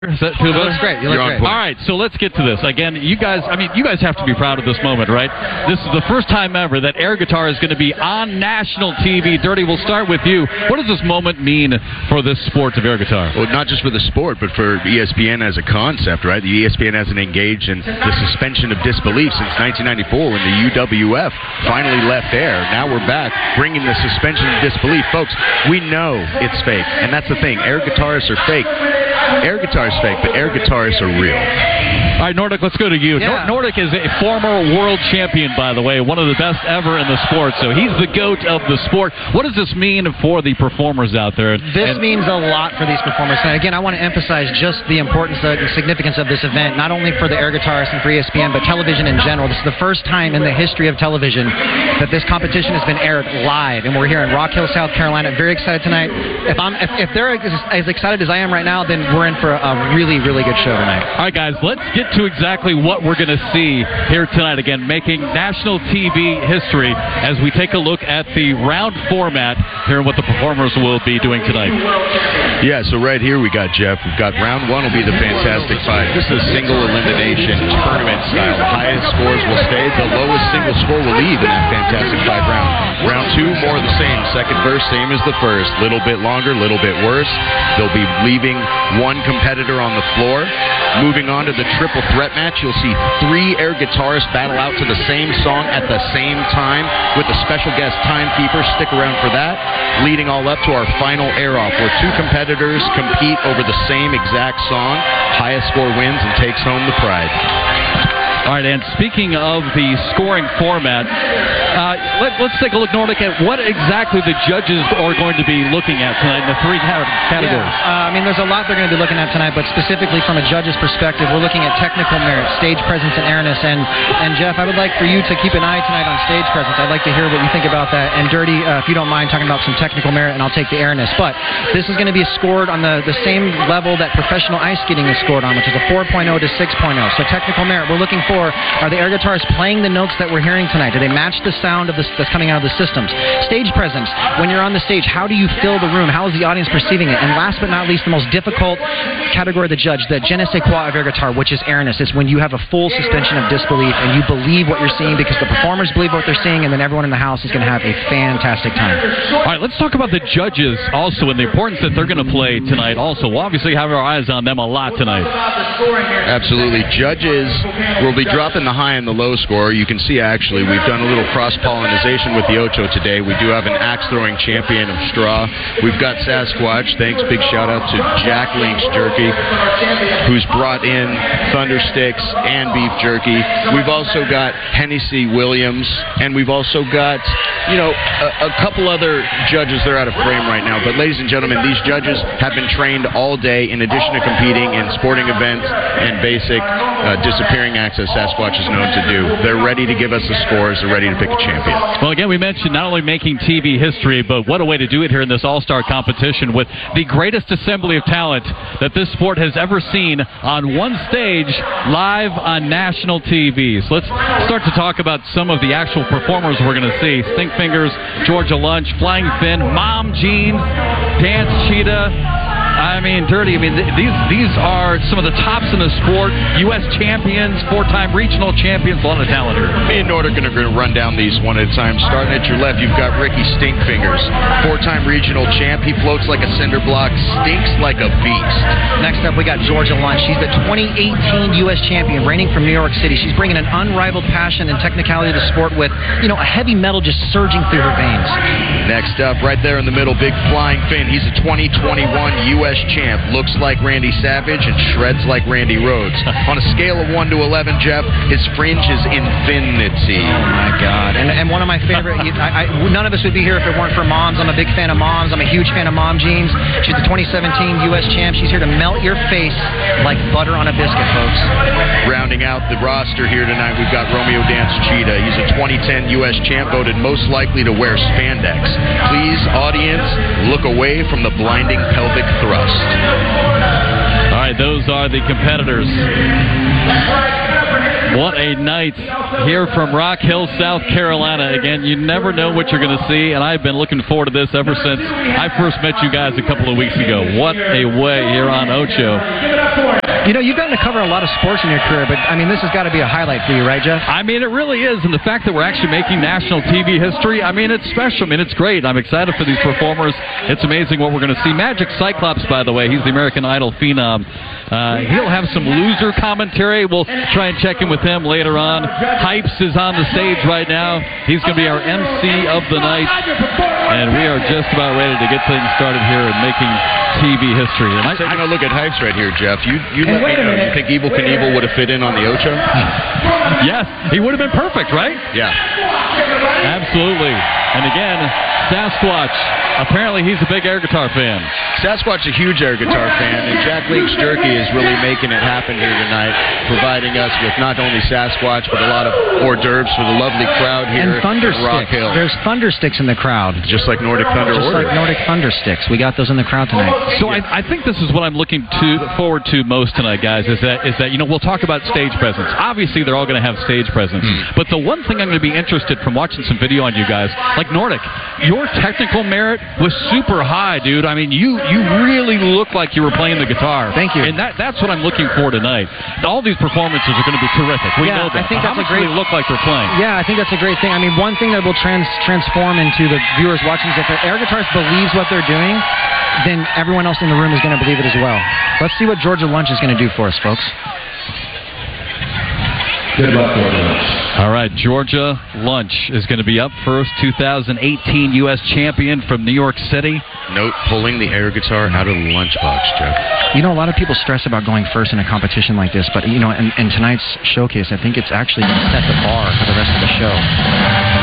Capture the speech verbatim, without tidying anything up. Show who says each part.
Speaker 1: Does that feel better?
Speaker 2: That's great. You look great.
Speaker 1: All right, so let's get to this. Again, you guys, I mean, you guys have to be proud of this moment, right? This is the first time ever that air guitar is going to be on national T V. Dirty, we'll start with you. What does this moment mean for this sport of air guitar?
Speaker 3: Well, not just for the sport, but for E S P N as a concept, right? The E S P N hasn't engaged in the suspension of disbelief since nineteen ninety-four when the U W F finally left air. Now we're back bringing the suspension of disbelief. Folks, we know it's fake, and that's the thing. Air guitarists are fake. Air guitar is fake, but air guitarists are real.
Speaker 1: All right, Nordic, let's go to you.
Speaker 2: Yeah.
Speaker 1: Nor- Nordic is a former world champion, by the way, one of the best ever in the sport, so he's the GOAT of the sport. What does this mean for the performers out there?
Speaker 2: This
Speaker 1: and-
Speaker 2: means a lot for these performers. And again, I want to emphasize just the importance and significance of this event, not only for the air guitarists and for E S P N, but television in general. This is the first time in the history of television that this competition has been aired live, and we're here in Rock Hill, South Carolina. Very excited tonight. If I'm, if, if they're as, as excited as I am right now, then we're in for a really, really good show tonight.
Speaker 1: All right, guys, let's get to exactly what we're going to see here tonight. Again, making national T V history as we take a look at the round format here and what the performers will be doing tonight.
Speaker 3: Yeah, so right here we got Jeff. We've got round one will be the Fantastic Five. This is a single elimination tournament style. The highest scores will stay. The lowest single score will leave in that Fantastic Five round. Round two, more of the same. Second verse, same as the first. Little bit longer, little bit worse. They'll be leaving one competitor on the floor. Moving on to the triple threat match, you'll see three air guitarists battle out to the same song at the same time with a special guest timekeeper. Stick around for that. Leading all up to our final air-off, where two competitors compete over the same exact song. Highest score wins and takes home the pride.
Speaker 1: All right, and speaking of the scoring format, uh, let, let's take a look, Nordic, at what exactly the judges are going to be looking at tonight in the three categories.
Speaker 2: Yeah, uh, I mean, there's a lot they're going to be looking at tonight, but specifically from a judge's perspective, we're looking at technical merit, stage presence, and airness. And, and Jeff, I would like for you to keep an eye tonight on stage presence. I'd like to hear what you think about that. And Dirty, uh, if you don't mind talking about some technical merit, and I'll take the airness. But this is going to be scored on the, the same level that professional ice skating is scored on, which is a four point oh to six point oh. So technical merit, we're looking for, are the air guitarists playing the notes that we're hearing tonight? Do they match the sound of the, that's coming out of the systems? Stage presence, when you're on the stage, how do you fill the room? How is the audience perceiving it? And last but not least, the most difficult category of the judge, the je ne sais quoi of air guitar, which is airness. It's when you have a full suspension of disbelief and you believe what you're seeing because the performers believe what they're seeing, and then everyone in the house is going to have a fantastic time.
Speaker 1: All right, let's talk about the judges also and the importance that they're going to play tonight also. We'll obviously have our eyes on them a lot tonight.
Speaker 3: Absolutely. Judges will be dropping the high and the low score. You can see, actually, we've done a little cross-pollination with the Ocho today. We do have an axe-throwing champion of straw. We've got Sasquatch. Thanks, big shout-out to Jack Link's Jerky, who's brought in Thunder Sticks and beef jerky. We've also got Hennessy Williams, and we've also got, you know, a, a couple other judges that are out of frame right now. But, ladies and gentlemen, these judges have been trained all day in addition to competing in sporting events and basic uh, disappearing acts, as Sasquatch is known to do. They're ready to give us the scores. They're ready to pick a champion.
Speaker 1: Well, again, we mentioned not only making T V history, but what a way to do it here in this all-star competition with the greatest assembly of talent that this sport has ever seen on one stage live on national T V. So let's start to talk about some of the actual performers we're going to see. Stink Fingers, Georgia Lunch, Flying Finn, Mom Jeans, Dance Cheetah. I mean, Dirty, I mean, th- these these are some of the tops in the sport. U S champions, four-time regional champions, a lot of talent here.
Speaker 3: Me and Nord are going to run down these one at a time. Starting at your left, you've got Ricky Stinkfingers, four-time regional champ. He floats like a cinder block, stinks like a beast.
Speaker 2: Next up, we got Georgia Lunch. She's the twenty eighteen U S champion, reigning from New York City. She's bringing an unrivaled passion and technicality to sport with, you know, a heavy metal just surging through her veins.
Speaker 3: Next up, right there in the middle, Big Flying Finn. He's a twenty twenty-one U S champ. Looks like Randy Savage and shreds like Randy Rhodes. On a scale of one to eleven, Jeff, his fringe is infinity.
Speaker 2: Oh, my God. And and one of my favorite, I, I, none of us would be here if it weren't for Moms. I'm a big fan of Moms. I'm a huge fan of Mom Jeans. She's the twenty seventeen U S champ. She's here to melt your face like butter on a biscuit, folks.
Speaker 3: Rounding out the roster here tonight, we've got Romeo Dance Cheetah. He's a twenty ten U S champ, voted most likely to wear spandex. Please, audience, look away from the blinding pelvic thrust.
Speaker 1: All right, those are the competitors. What a night here from Rock Hill, South Carolina. Again, you never know what you're going to see, and I've been looking forward to this ever since I first met you guys a couple of weeks ago. What a way here on Ocho.
Speaker 2: You know, you've gotten to cover a lot of sports in your career, but, I mean, this has got to be a highlight for you, right, Jeff?
Speaker 1: I mean, it really is, and the fact that we're actually making national T V history, I mean, it's special. I mean, it's great. I'm excited for these performers. It's amazing what we're going to see. Magic Cyclops, by the way, he's the American Idol phenom. Uh, he'll have some loser commentary. We'll try and check in with him later on. Hypes is on the stage right now. He's going to be our M C of the night, and we are just about ready to get things started here and making T V history. And I,
Speaker 3: Taking a look at Hypes right here, Jeff. You, you
Speaker 2: And
Speaker 3: let
Speaker 2: wait
Speaker 3: me
Speaker 2: a
Speaker 3: know.
Speaker 2: minute.
Speaker 3: You think Evel Knievel would have fit in on the Ocho?
Speaker 1: yes, he would have been perfect, right?
Speaker 3: Yeah.
Speaker 1: Absolutely. And again, Sasquatch. Apparently, he's a big air guitar fan.
Speaker 3: Sasquatch is a huge air guitar fan, and Jack Link's Jerky is really making it happen here tonight, providing us with not only Sasquatch, but a lot of hors d'oeuvres for the lovely crowd here
Speaker 2: And Thunder
Speaker 3: at Rock
Speaker 2: Sticks.
Speaker 3: Hill.
Speaker 2: There's Thunder Sticks in the crowd.
Speaker 3: Just like Nordic Thunder
Speaker 2: Just
Speaker 3: Order.
Speaker 2: like Nordic Thunder Sticks. We got those in the crowd tonight.
Speaker 1: So I, I think this is what I'm looking to forward to most tonight, guys. Is that is that you know we'll talk about stage presence. Obviously, they're all going to have stage presence.
Speaker 3: Mm.
Speaker 1: But the one thing I'm going to be interested from watching some video on you guys, like Nordic, your technical merit was super high, dude. I mean, you you really look like you were playing the guitar.
Speaker 2: Thank you.
Speaker 1: And that that's what I'm looking for tonight. All these performances are going to be terrific. We
Speaker 2: Yeah,
Speaker 1: know that.
Speaker 2: I think
Speaker 1: How
Speaker 2: that's a
Speaker 1: much
Speaker 2: great-
Speaker 1: do they look like they're playing?
Speaker 2: Yeah, I think that's a great thing. I mean, one thing that will trans- transform into the viewers watching is if the air guitarist believes what they're doing, then everyone else in the room is going to believe it as well. Let's see what Georgia Lunch is going to do for us, folks.
Speaker 4: Good luck, Georgia.
Speaker 1: All right, Georgia Lunch is going to be up first, two thousand eighteen U S champion from New York City.
Speaker 3: Note, pulling the air guitar out of the lunchbox, Jeff.
Speaker 2: You know, a lot of people stress about going first in a competition like this, but, you know, in, in tonight's showcase, I think it's actually going to set the bar for the rest of the show.